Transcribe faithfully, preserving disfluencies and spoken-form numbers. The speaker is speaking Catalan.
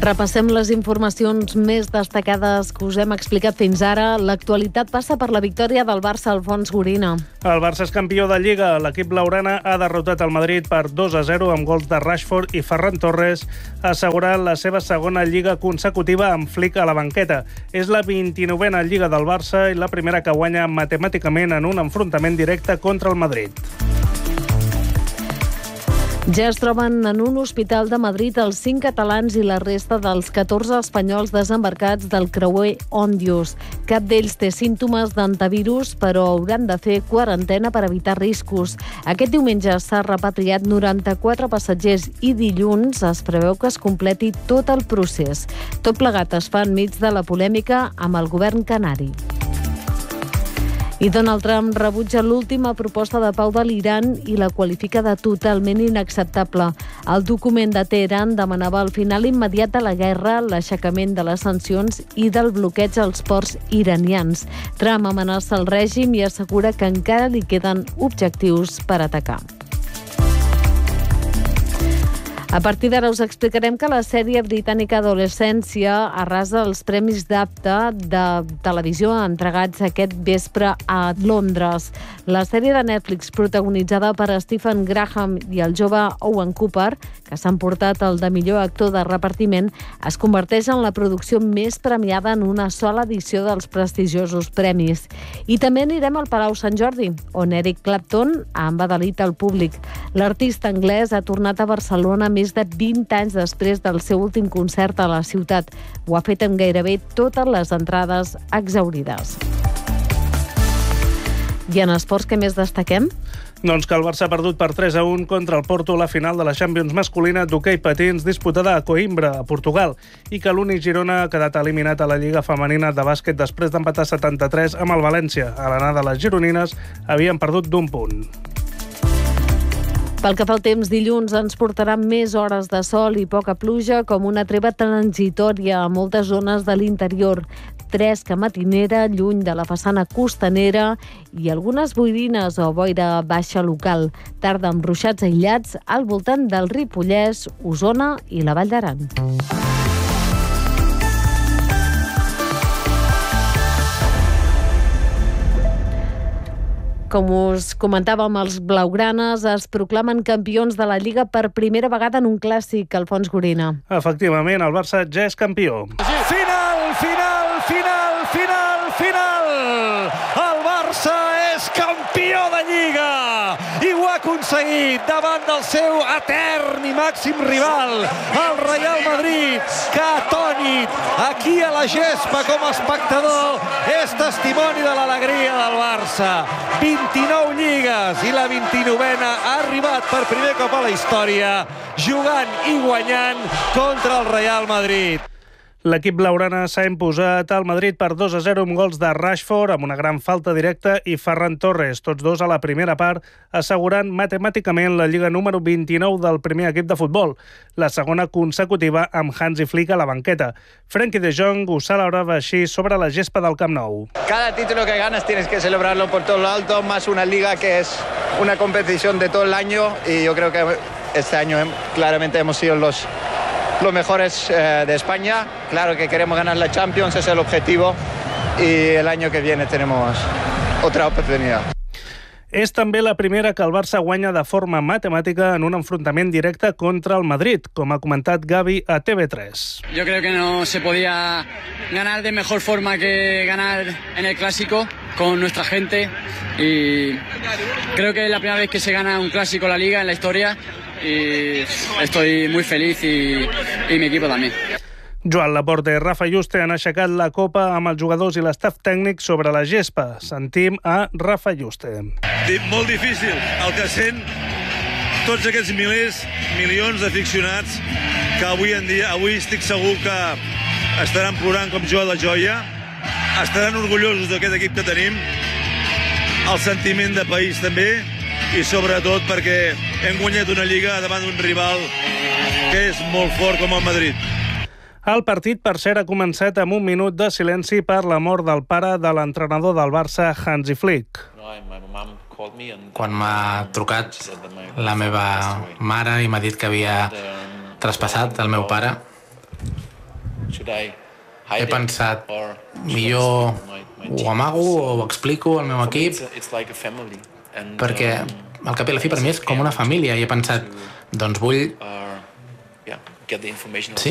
Repassem les informacions més destacades que us hem explicat fins ara. L'actualitat passa per la victòria del Barça al Fons Gorina. El Barça és campió de Lliga. L'equip blaugrana ha derrotat el Madrid per dos a zero amb gols de Rashford i Ferran Torres, assegurant la seva segona Lliga consecutiva amb Flick a la banqueta. És la vint-i-novena Lliga del Barça i la primera que guanya matemàticament en un enfrontament directe contra el Madrid. Ja es troben en un hospital de Madrid els cinc catalans i la resta dels catorze espanyols desembarcats del creuer Òndius. Cap d'ells té símptomes d'antivirus, però hauran de fer quarantena per evitar riscos. Aquest diumenge s'ha repatriat noranta-quatre passatgers i dilluns es preveu que es completi tot el procés. Tot plegat es fa enmig de la polèmica amb el govern canari. I Donald Trump rebutja l'última proposta de pau de l'Iran i la qualifica de totalment inacceptable. El document de Teheran demanava el final immediat de la guerra, l'aixecament de les sancions i del bloqueig als ports iranians. Trump amenaça el règim i assegura que encara li queden objectius per atacar. A partir d'ara us explicarem que la sèrie britànica Adolescència arrasa els premis d'apte de televisió entregats aquest vespre a Londres. La sèrie de Netflix, protagonitzada per Stephen Graham i el jove Owen Cooper, que s'han portat el de millor actor de repartiment, es converteix en la producció més premiada en una sola edició dels prestigiosos premis. I també anirem al Palau Sant Jordi, on Eric Clapton ha embadalit el públic. L'artista anglès ha tornat a Barcelona més de vint anys després del seu últim concert a la ciutat. Ho ha fet amb gairebé totes les entrades exhaurides. I en esports, què més destaquem? Doncs que el Barça ha perdut per tres a un contra el Porto la final de la Champions masculina d'hoquei patins disputada a Coimbra, a Portugal, i que l'únic Girona ha quedat eliminat a la Lliga Femenina de bàsquet després d'empatar setanta-tres amb el València. A l'anada, les gironines havien perdut d'un punt. Pel que fa al temps, dilluns ens portarà més hores de sol i poca pluja, com una treva transitòria a moltes zones de l'interior. Fresca matinera, lluny de la façana costanera i algunes boirines o boira baixa local. Tarda amb ruixats aïllats al voltant del Ripollès, Osona i la Vall d'Aran. Com us comentàvem, els blaugranes es proclamen campions de la Lliga per primera vegada en un clàssic, Alfons Gorina. Efectivament, el Barça ja és campió. Final, final, final, final, final! El Barça és campió de Lliga! I ho ha aconseguit davant del seu etern i màxim rival, el Real Madrid, que atònit aquí a la gespa com a espectador és testimoni de l'alegria del Barça. vint-i-nou lligues i la vint-i-novena ha arribat per primer cop a la història jugant i guanyant contra el Real Madrid. L'equip blaugrana s'ha imposat al Madrid per dos a zero amb gols de Rashford, amb una gran falta directa, i Ferran Torres, tots dos a la primera part, assegurant matemàticament la Lliga número vint-i-nou del primer equip de futbol, la segona consecutiva amb Hansi Flick a la banqueta. Frenkie de Jong ho celebrava així sobre la gespa del Camp Nou. Cada título que ganas tienes que celebrarlo por todo lo alto, más una liga que es una competición de todo el año, y yo creo que este año claramente hemos sido los los mejores eh, de España. Claro que queremos ganar la Champions, ese es el objetivo, y el año que viene tenemos otra oportunidad. És també la primera que el Barça guanya de forma matemàtica en un enfrontament directe contra el Madrid, com ha comentat Gavi a T V tres. Yo creo que no se podía ganar de mejor forma que ganar en el Clásico con nuestra gente, y creo que es la primera vez que se gana un Clásico en la Liga en la historia, y estoy muy feliz y, y mi equipo también. Joan Laporta i Rafa Juste han aixecat la copa amb els jugadors i l'estaf tècnic sobre la gespa. Sentim a Rafa Juste. Molt difícil, el que sent tots aquests milers, milions d'aficionats que avui en dia, avui estic segur que estaran plorant com jo a la joia, estaran orgullosos d'aquest equip que tenim, el sentiment de país també, i sobretot perquè hem guanyat una lliga davant d'un rival que és molt fort com el Madrid. El partit, per cert, ha començat amb un minut de silenci per la mort del pare de l'entrenador del Barça, Hansi Flick. Quan m'ha trucat la meva mare i m'ha dit que havia traspassat el meu pare, he pensat, millor ho amago o ho explico al meu equip, perquè al cap i a la fi per mi és com una família, i he pensat, doncs vull... Sí,